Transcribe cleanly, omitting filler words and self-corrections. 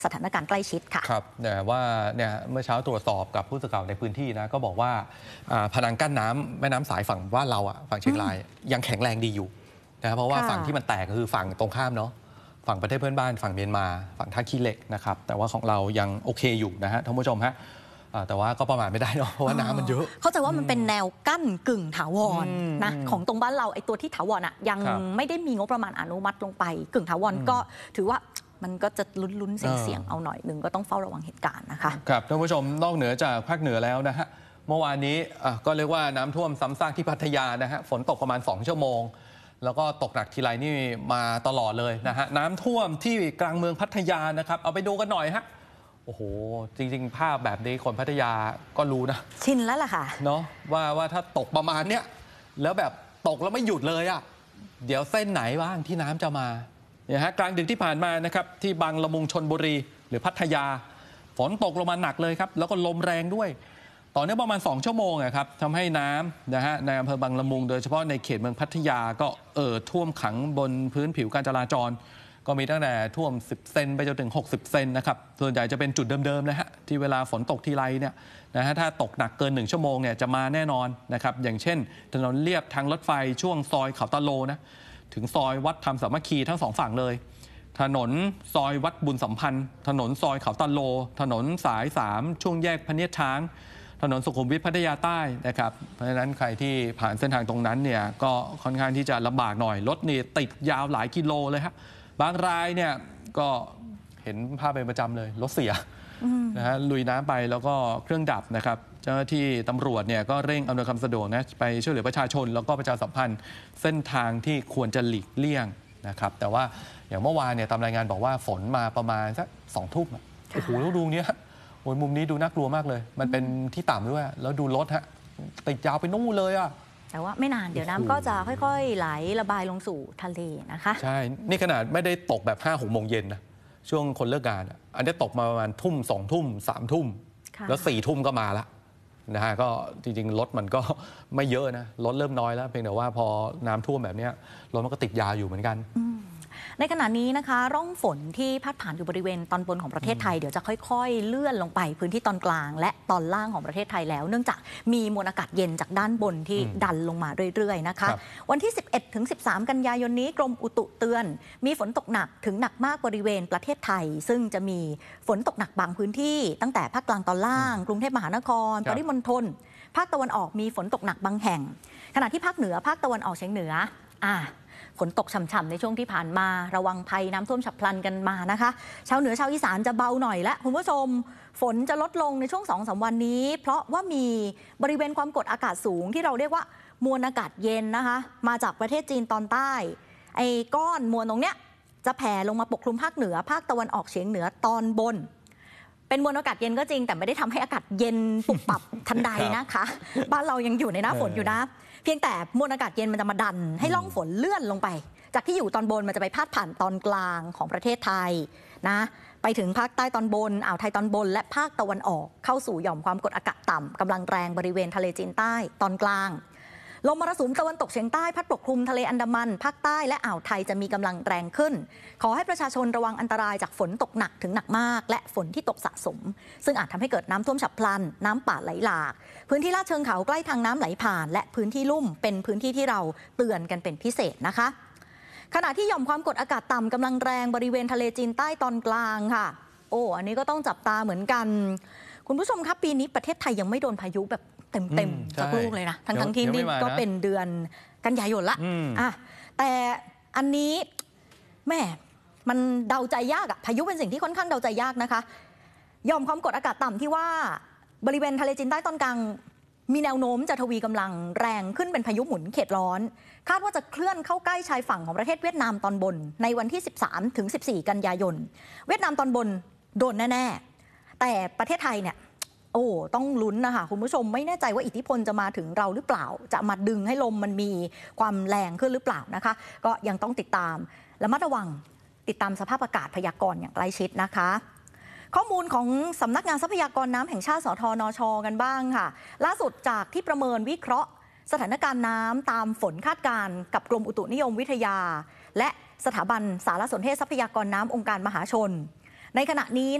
สถานการณ์ใกล้ชิดค่ะครับแต่ว่าเนี่ยเมื่อเช้าตรวจสอบกับผู้สื่อข่าวในพื้นที่นะก็บอกว่าพนังกั้นน้ำแม่น้ำสายฝั่งบ้านเราฝั่งเชียงรายยังแข็งแรงดีอยู่นะเพราะว่าฝั่งที่มันแตกก็คือฝั่งตรงข้ามเนาะฝั่งประเทศเพื่อนบ้านฝั่งเมียนมาฝั่งท่าขี้เหล็กนะครับแต่ว่าของเรายังโอเคอยู่นะฮะท่านผู้ชมฮะแต่ว่าก็ประมาทไม่ได้เนาะเพราะว่าน้ำมันเยอะเข้าใจว่ามันเป็นแนวกั้นกึ่งถาวรนะของตรงบ้านเราไอ้ตัวที่ถาวรยังไม่ได้มีงบประมาณอนุมัติลงไปกึ่งถาวรก็ถือว่ามันก็จะลุ้นๆเสี่ยงๆเอาหน่อยหนึ่งก็ต้องเฝ้าระวังเหตุการณ์นะคะครับท่านผู้ชมนอกเหนือจากภาคเหนือแล้วนะฮะเมื่อวานนี้ก็เรียกว่าน้ำท่วมซ้ำซากที่พัทยานะฮะฝนตกประมาณ2ชั่วโมงแล้วก็ตกหนักทีไรนี่มาตลอดเลยนะฮะน้ำท่วมที่กลางเมืองพัทยานะครับเอาไปดูกันหน่อยฮะโอ้โหจริงๆภาพแบบนี้คนพัทยาก็รู้นะชินแล้วล่ะค่ะเนาะว่าถ้าตกประมาณเนี้ยแล้วแบบตกแล้วไม่หยุดเลยเดี๋ยวเส้นไหนบ้างที่น้ำจะมาเนี่ยฮะกลางดึกที่ผ่านมานะครับที่บางละมุงชลบุรีหรือพัทยาฝนตกลงมาหนักเลยครับแล้วก็ลมแรงด้วยต่อเนื่องประมาณ2ชั่วโมงครับทำให้น้ำนะฮะในอำเภอบางละมุงโดยเฉพาะในเขตเมืองพัทยาก็ท่วมขังบนพื้นผิวการจราจรก็มีตั้งแต่ท่วม10เซนไปจนถึง60เซนนะครับส่วนใหญ่จะเป็นจุดเดิมๆนะฮะที่เวลาฝนตกทีไรเนี่ยนะฮะถ้าตกหนักเกิน1ชั่วโมงเนี่ยจะมาแน่นอนนะครับอย่างเช่นถนนเลียบทางรถไฟช่วงซอยเขาตะโลนะถึงซอยวัดธรรมสามัคคีทั้ง2ฝั่งเลยถนนซอยวัดบุญสัมพันธ์ถนนซอยเขาตะโลถนนสาย3ช่วงแยกพเนียดช้างถนนสุขุมวิทพัทยาใต้นะครับเพราะฉะนั้นใครที่ผ่านเส้นทางตรงนั้นเนี่ยก็ค่อนข้างที่จะลำบากหน่อยรถนี่ติดยาวหลายกิโลเลยครับบางรายเนี่ยก็เห็นภาพเป็นประจำเลยรถเสียนะฮะลุยน้ำไปแล้วก็เครื่องดับนะครับเจ้าหน้าที่ตำรวจเนี่ยก็เร่งอำนวยความสะดวกนะไปช่วยเหลือประชาชนแล้วก็ประชาสัมพันธ์เส้นทางที่ควรจะหลีกเลี่ยงนะครับแต่ว่าอย่างเมื่อวานเนี่ยตามรายงานบอกว่าฝนมาประมาณสัก2 ทุ่มโอ้โหแล้วดูเนี้ยโอ้ยมุมนี้ดูน่ากลัวมากเลยมันเป็นที่ต่ำด้วยแล้วดูรถฮะติดยาวไปนู่นเลยแต่ว่าไม่นานเดี๋ยวน้ำก็จะค่อยๆไหลระบายลงสู่ทะเลนะคะใช่นี่ขนาดไม่ได้ตกแบบ5-6 โมงเย็นนะช่วงคนเลิกงานอันนี้ตกมาประมาณทุ่ม2 ทุ่ม3 ทุ่มแล้ว4 ทุ่มก็มาละนะฮะก็จริงๆรถมันก็ไม่เยอะนะรถเริ่มน้อยแล้วเพียงแต่ว่าพอน้ำท่วมแบบนี้รถมันก็ติดยาวอยู่เหมือนกันในขณะนี้นะคะร่องฝนที่พัดผ่านอยู่บริเวณตอนบนของประเทศไทยเดี๋ยวจะค่อยๆเลื่อนลงไปพื้นที่ตอนกลางและตอนล่างของประเทศไทยแล้วเนื่องจากมีมวลอากาศเย็นจากด้านบนที่ดันลงมาเรื่อยๆนะคะวันที่ 11-13 กันยายนนี้กรมอุตุเตือนมีฝนตกหนักถึงหนักมากบริเวณประเทศไทยซึ่งจะมีฝนตกหนักบางพื้นที่ตั้งแต่ภาคกลางตอนล่างกรุงเทพมหานครปริมณฑลภาคตะวันออกมีฝนตกหนักบางแห่งขณะที่ภาคเหนือภาคตะวันออกเฉียงเหนือฝนตกฉ่ำๆในช่วงที่ผ่านมาระวังภัยน้ำท่วมฉับพลันกันมานะคะชาวเหนือชาวอีสานจะเบาหน่อยและคุณผู้ชมฝนจะลดลงในช่วง 2-3 วันนี้เพราะว่ามีบริเวณความกดอากาศสูงที่เราเรียกว่ามวลอากาศเย็นนะคะมาจากประเทศจีนตอนใต้ไอ้ก้อนมวลตรงเนี้ยจะแผ่ลงมาปกคลุมภาคเหนือภาคตะวันออกเฉียงเหนือตอนบนเป็นมวลอากาศเย็นก็จริงแต่ไม่ได้ทำให้อากาศเย็นปุบปับทันใดนะคะบ้านเรายังอยู่ในหน้าฝนอยู่นะเพียงแต่มวลอากาศเย็นมันจะมาดันให้ร่องฝนเลื่อนลงไปจากที่อยู่ตอนบนมันจะไปพาดผ่านตอนกลางของประเทศไทยนะไปถึงภาคใต้ตอนบนอ่าวไทยตอนบนและภาคตะวันออกเข้าสู่หย่อมความกดอากาศต่ำกำลังแรงบริเวณทะเลจีนใต้ตอนกลางลมมรสุมตะวันตกเฉียงใต้พัดปกคลุมทะเลอันดามันภาคใต้และอ่าวไทยจะมีกำลังแรงขึ้นขอให้ประชาชนระวังอันตรายจากฝนตกหนักถึงหนักมากและฝนที่ตกสะสมซึ่งอาจทำให้เกิดน้ำท่วมฉับพลันน้ำป่าไหลหลากพื้นที่ลาดเชิงเขาใกล้ทางน้ำไหลผ่านและพื้นที่ลุ่มเป็นพื้นที่ที่เราเตือนกันเป็นพิเศษนะคะขณะที่หย่อมความกดอากาศต่ำกำลังแรงบริเวณทะเลจีนใต้ตอนกลางค่ะอันนี้ก็ต้องจับตาเหมือนกันคุณผู้ชมครับปีนี้ประเทศไทยยังไม่โดนพายุแบบเต็มสักลูกเลยนะทั้งที่นี่ก็เป็นเดือนกันยายนละแต่อันนี้แม่มันเดาใจยากพายุเป็นสิ่งที่ค่อนข้างเดาใจยากนะคะหย่อมความกดอากาศต่ำที่ว่าบริเวณทะเลจีนใต้ตอนกลางมีแนวโน้มจะทวีกำลังแรงขึ้นเป็นพายุหมุนเขตร้อนคาดว่าจะเคลื่อนเข้าใกล้ชายฝั่งของประเทศเวียดนามตอนบนในวันที่ 13-14 กันยายนเวียดนามตอนบนโดนแน่ๆแต่ประเทศไทยเนี่ยต้องลุ้นนะคะคุณผู้ชมไม่แน่ใจว่าอิทธิพลจะมาถึงเราหรือเปล่าจะมาดึงให้ลมมันมีความแรงขึ้นหรือเปล่านะคะก็ยังต้องติดตามและระมัดระวังติดตามสภาพอากาศพยากรณ์อย่างใกล้ชิดนะคะข้อมูลของสำนักงานทรัพยากรน้ำแห่งชาติสทนช.กันบ้างค่ะล่าสุดจากที่ประเมินวิเคราะห์สถานการณ์น้ำตามฝนคาดการณ์กับกรมอุตุนิยมวิทยาและสถาบันสารสนเทศทรัพยากรน้ำองค์การมหาชนในขณะนี้